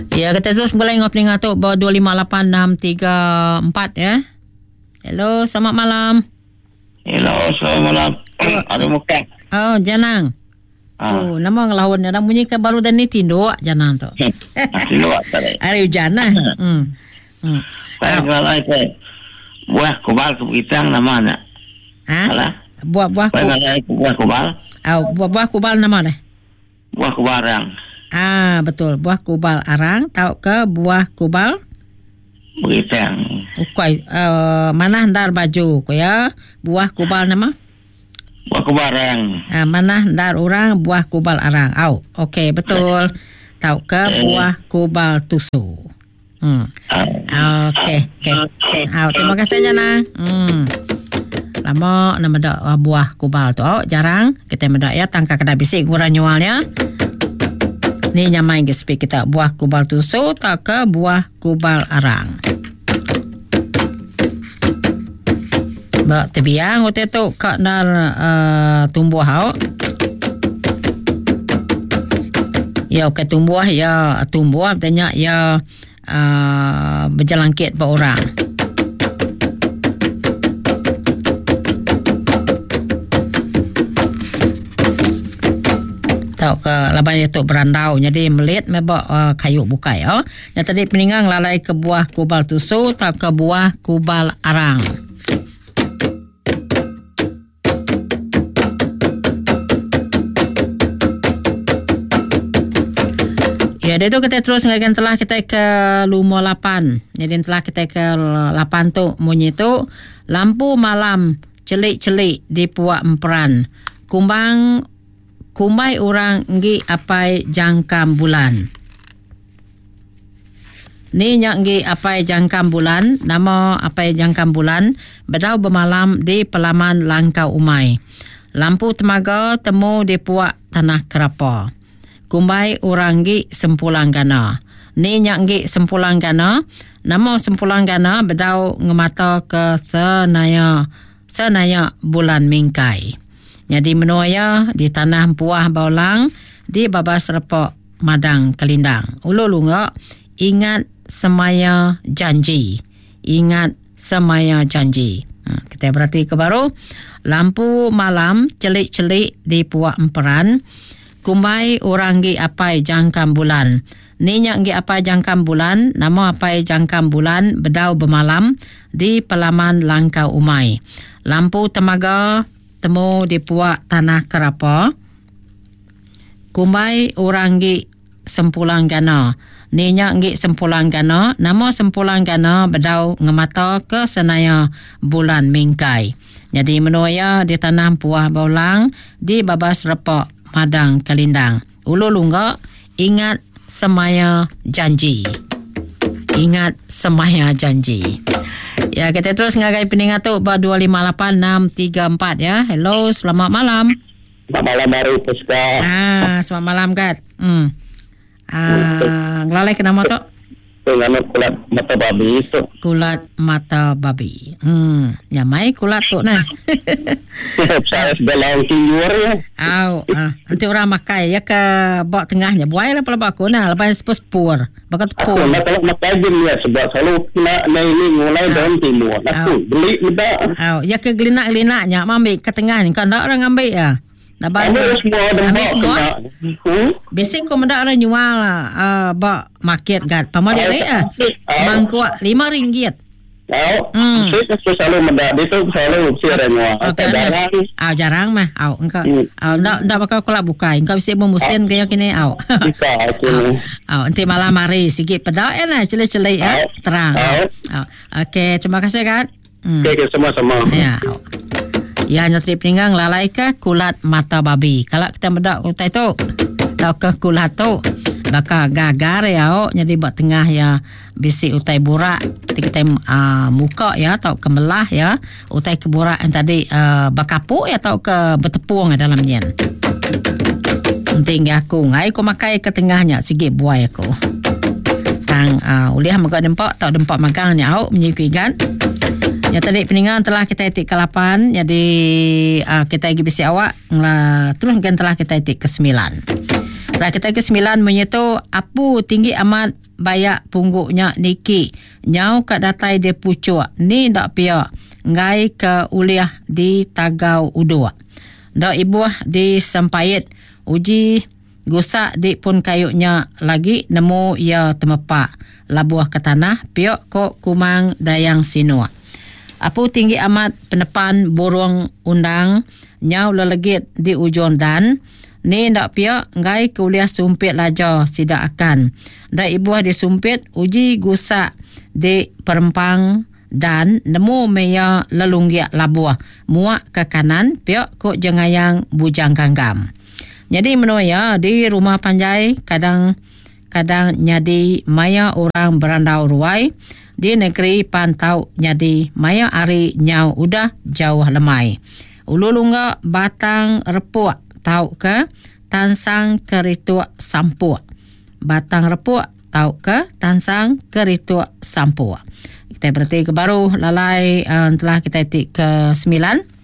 Ya, kita terus mulai ngobrol tu 258634 ya. Hello, selamat malam. Hello, selamat malam. Ada muka. Oh, Janang. Oh, nama ngelawan orang bunyi ke baru dan ni tindo Janang tu. Tindo tadi. Ari Janang. Saya kalau itu buah kubal kebitang namanya. Ha? Buah kubal. Buah kubal nama deh. Buah kubal arang. Betul. Buah kubal arang. Tahu ke buah kubal? Beritang. Ukoi. Mana handar baju ko ya? Buah kubal nama? Buah kubal arang. Mana handar orang buah kubal arang. Okey, betul. Tahu ke buah kubal tusu? Okey. Terima kasih Jana. Lama nama dak buah kubal tu jarang kita mendak ya tangka kena bisik kurang nyualnya. Ni nyamai ke speak kita buah kubal tusu tak ke buah kubal arang. Ba tebiang ote tu kak nar tumbuh hau. Ya ke tumbuh ya tumbuh tanya ya berjalangkit ba orang. Tahu ke laban itu berandau jadi melit mebak kayu bukai yang tadi peningang lalai ke buah kubal tusu tak ke buah kubal arang. Ya, dia tu kita terus ngakan telah kita ke Lumo 8. Jadi telah kita ke 8 tu bunyi tu lampu malam celik-celik di Puak Emperan. Kumbai orang ngi apai jangkam bulan. Ni nyak ngi apai jangkam bulan, nama apai jangkam bulan, bedau bermalam di Pelaman Langkau Umai. Lampu temaga temu di Puak Tanah Kerapa. Kumbai orang ngi sempulang gana. Ni nyak ngi sempulang gana, nama sempulang gana bedau ngemata ke senaya bulan mingkai. Jadi menuaya di tanah buah baulang di babas repok Madang Kelindang. Ulu ngak ingat semaya janji. Ingat semaya janji. Kita berarti ke baru. Lampu malam celik-celik di Puak Emperan. Kumbai orang gi apai jangkam bulan. Ninyak gi apai jangkam bulan. Nama apai jangkam bulan bedau bermalam di Pelaman Langkau Umai. Lampu temaga temu di Puak Tanah Kerapa. Kumbai orang gi sempulang gana. Ninyak gi sempulang gana. Nama sempulang gana bedau ngemata ke senaya bulan mingkai. Jadi menuaya di tanah Puah Baulang di babas repok Madang Kelindang. Ulu lunga ingat semaya janji. Ingat semaya janji. Ya, kita terus ngagai peningat tu 258634 ya. Hello, selamat malam. Selamat malam baru Puska. Selamat malam Kat. Ngelalai ke nama tu? Nama kulat mata babi itu. Kulat mata babi. Nyamai kulat tu nah. Saya sudah lawan tidur ya. Nanti orang makai ya ke bawah tengahnya. Buai lah pala baku nah. Lepas sepur. Bakat tepur. Kalau makai je ni sebab selalu nak ini mulai dalam timur. Aku beli muda. Ya ke gelinak-gelinaknya. Ambil ke tengah ni. Kan tak orang ambil ya. Ambil semua. Biasanya kau mendak orang jual bak market gat. Pamal dia ya. Semangkuk RM5. Saya selalu mendak. Dia tu selalu siapa jual. Jarang mah. Engkau. Ndak bakal kolak buka. Engkau bisa memusin kayak kini. Nanti malam hari sikit pedak ya lah. Celik-celik ya. Terang. Okey. Terima kasih kan. Okey. Sama-sama. Ya. Ya, nyatri peninggang lalai ke kulat mata babi. Kalau kita bedak utai tu, tau ke kulat tu, bakal gagar ya. Jadi buat tengah ya, bisi utai burak. Kita muka ya, tau ke melah ya. Utai ke burak yang tadi bakapuk ya, tau ke bertepung dalam yen. Penting aku ngai aku makai ke tengahnya sikit buai aku. Tang uliah makan dempak, tau dempak magangnya au menyikui kan. Ya tadi peningan telah kita itik ke 8. Jadi kita lagi bisi awak terus kan telah kita itik ke 9. Telah kita ke 9 menyentuh apu tinggi amat bayak pungguknya niki nyau kat datai de pucuk ni dak pia ngai ke uliah di Tagau Udua. Dak ibuah di Sempait uji gusak di pun kayunya lagi nemu ia temepak labuah ke tanah piok kok kumang dayang sinua. Apu tinggi amat penepan burung undang nyau lelegit di ujung dan ni ndak pia ngai kuliah sumpit lajo sidak akan. Dak ibuah disumpit uji gusak di perempang dan nemu meya lelunggiak labuah muak ke kanan piok kok jengayang bujang ganggam. Jadi menua di rumah panjai kadang nyadi maya orang berandau ruai di negeri pantau nyadi maya ari nyau udah jauh lemai. Ululungga batang repuk tau ke tansang kerituk sampuk. Batang repuk tau ke tansang kerituk sampuk. Kita berarti ke baru lalai telah kita tik ke 9.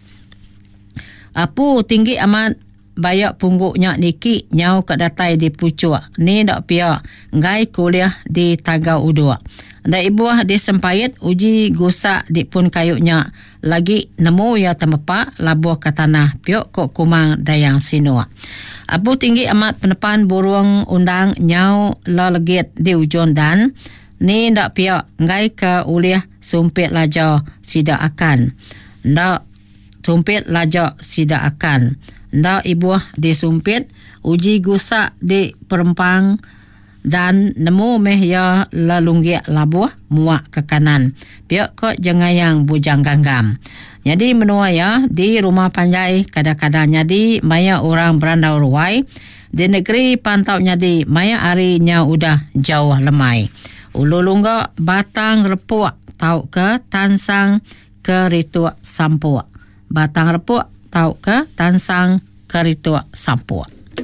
Apu tinggi amat bayak pungguknya niki nyau ke datai di pucuk. Ni dak pia ngai kuliah di Tagau Udua. Dak ibuah di Sempait uji gusak di pun kayunya lagi nemu ya temepak labuh ke tanah piok kok kumang dayang sinua. Abu tinggi amat penepan burung undang nyau lelegit di ujung dan ni ndak pia ngai ke uliah sumpit lajo sidak akan. Ndak sumpit lajo sidak akan. Ndak ibuah di sumpit uji gusak di perempang dan nemu meh ya lalunggiak labuh muak ke kanan piok kok jengayang bujang ganggam. Jadi menua ya di rumah panjai kadang-kadang nyadi maya orang berandau ruai di negeri pantau nyadi maya ari nya udah jauh lemai. Ululungga batang repuk tau ke tansang kerituk sampuk. Batang repuk tau ke tansang kerituk sampuk.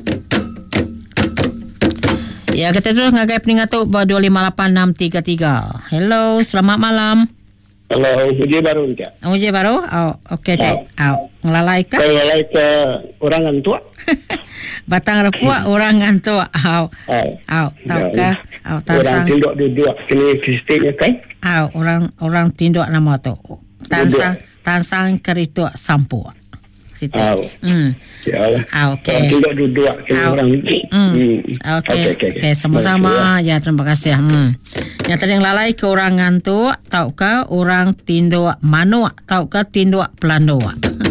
Ya, kita terus ngagai peningatuk 258633. Hello, selamat malam. Halo, uji baru Cak. Uji baru? Oh, okey Cak. Ngelalai kah? Saya ngelalai ke orang ngantuk. Batang repuk orang ngantuk. Tahu ke? Tansang. Orang tinduk duduk kini kristiknya kan? Orang tinduk nama tu. Tansang kerituk sampu. Situ. Ya. Okey. Tinduk duduk kini orang. Okey, sama-sama. Ya, terima kasih. Yang tadi lalai ke orang ngantuk, tahu ke orang tinduk manuk, tahu ke tinduk pelanduk.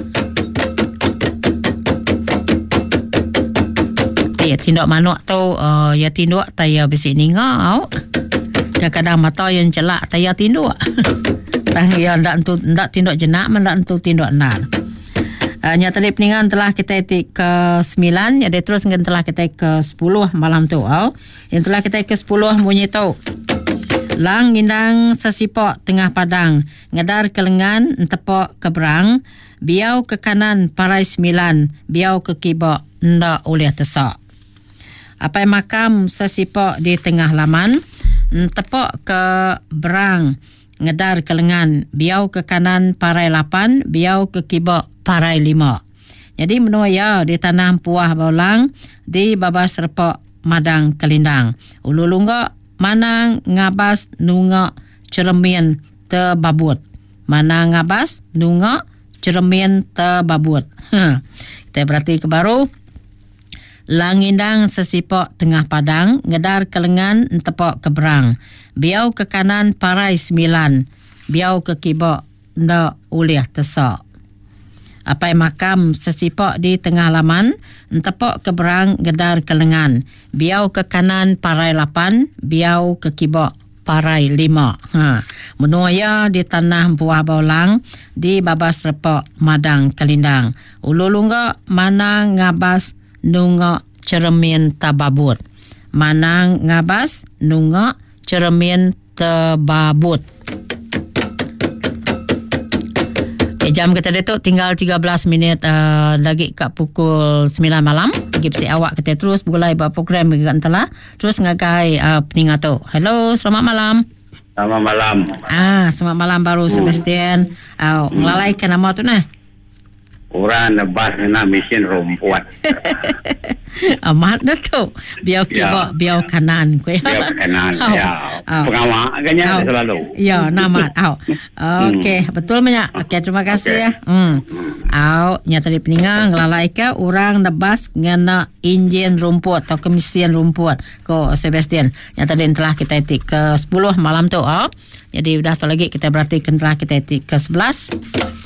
Ya, tinduk manuk tu ya tinduk taya besi ningau. Kadang-kadang mata yang celak taya tinduk. Tang ya ndak tinduk jenak, ndak entu tinduk nar. Nya tadi peningan telah kita itik ke 9, jadi terus ngan telah kita ke 10 malam tu. Yang telah kita ke 10 bunyi tu. Lang indang sesipok tengah padang, ngedar ke lengan tepok ke berang, biau ke kanan parai 9, biau ke kibok ndak oleh tesak. Apai makam sesipok di tengah laman, tepok ke berang, ngedar ke lengan, biau ke kanan parai 8, biau ke kibok parai 5. Jadi menua ya di tanah puah baulang di babas repok madang kelindang. Ululungga mana ngabas nunga cermin te babut. Mana ngabas nunga cermin te babut. Kita berarti ke baru. Langindang sesipok tengah padang, ngedar ke lengan tepok ke berang. Biau ke kanan parai 9, biau ke kibok ndak ulih tesak. Apai makam sesipok di tengah laman, tepok ke berang ngedar ke lengan. Biau ke kanan parai 8, biau ke kibok parai 5. Menuaya di tanah buah baulang di babas repok madang kelindang. Ululungga mana ngabas nunga cermin tababut. Mana ngabas nunga cermin tababut. Jam kita detok tinggal 13 minit lagi kat pukul 9 malam. Gipsi awak kita terus mulai buat program dengan telah terus ngagai peningat tu. Hello, selamat malam. Selamat malam. Selamat malam baru Sebastian. Ngelalai ke nama tu nah. orang nebas kena mesin rumput. Amat dah tu. Biar kibak, biar kanan. Biar kanan. Pengawak agaknya selalu. Ya, namat. Okey, betul banyak. Okey, terima kasih ya. Nyata di peningang lalai ke orang nebas ngena enjin rumput atau mesin rumput ko Sebastian. Yang tadi telah kita etik ke 10 malam tu. Jadi dah tu lagi kita berarti telah kita etik ke 11.